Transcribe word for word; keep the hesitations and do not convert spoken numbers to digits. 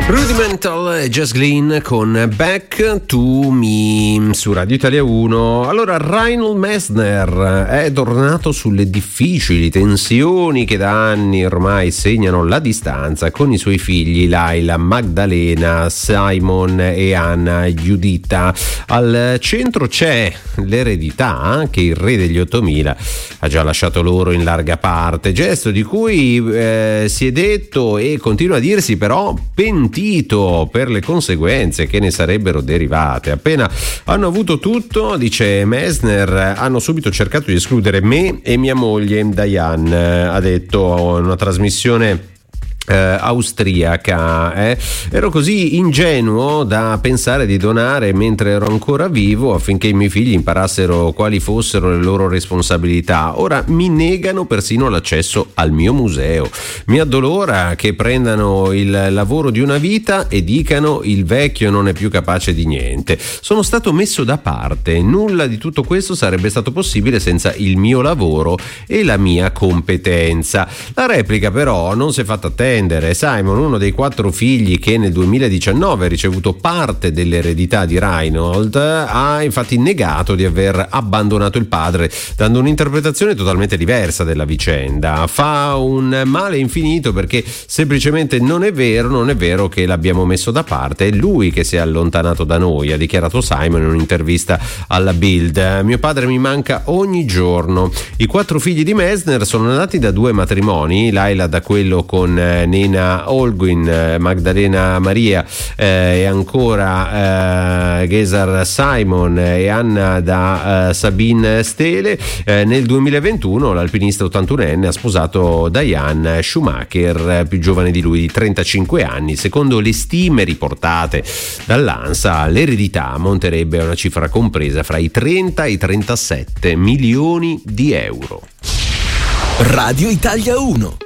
Rudimental e Jess Glynn con Back to Me su Radio Italia uno. Allora, Reinhold Messner è tornato sulle difficili tensioni che da anni ormai segnano la distanza con i suoi figli Laila, Magdalena, Simon e Anna Giuditta. Al centro c'è l'eredità che il re degli ottomila ha già lasciato loro in larga parte, gesto di cui eh, si è detto e continua a dirsi però pentito per le conseguenze che ne sarebbero derivate. Appena hanno avuto tutto, dice Messner, hanno subito cercato di escludere me e mia moglie Diane, ha detto in una trasmissione Eh, austriaca. eh. Ero così ingenuo da pensare di donare mentre ero ancora vivo affinché i miei figli imparassero quali fossero le loro responsabilità. Ora mi negano persino l'accesso al mio museo. Mi addolora che prendano il lavoro di una vita e dicano il vecchio non è più capace di niente. Sono stato messo da parte. Nulla di tutto questo sarebbe stato possibile senza il mio lavoro e la mia competenza. La replica però non si è fatta attendere. Simon, uno dei quattro figli che nel duemiladiciannove ha ricevuto parte dell'eredità di Reinhold, ha infatti negato di aver abbandonato il padre, dando un'interpretazione totalmente diversa della vicenda. Fa un male infinito perché semplicemente non è vero, non è vero che l'abbiamo messo da parte, è lui che si è allontanato da noi, ha dichiarato Simon in un'intervista alla Bild. Mio padre mi manca ogni giorno. I quattro figli di Messner sono nati da due matrimoni, Laila da quello con Nina Olguin, Magdalena Maria eh, e ancora eh, Gesar Simon e Anna da eh, Sabine Stele. Eh, nel duemilaventuno l'alpinista ottantunenne ha sposato Diane Schumacher, più giovane di lui di trentacinque anni. Secondo le stime riportate dall'ANSA, l'eredità monterebbe a una cifra compresa fra i trenta e i trentasette milioni di euro. Radio Italia uno.